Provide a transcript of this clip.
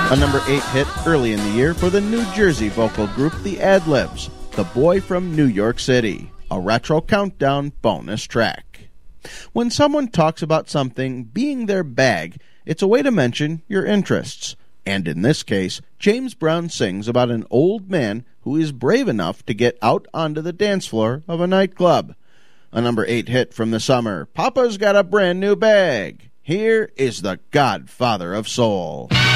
A number 8 hit early in the year for the New Jersey vocal group The Ad-Libs, The Boy from New York City, a retro countdown bonus track. When someone talks about something being their bag, it's a way to mention your interests. And in this case, James Brown sings about an old man who is brave enough to get out onto the dance floor of a nightclub. A number 8 hit from the summer, Papa's Got a Brand New Bag. Here is the Godfather of Soul.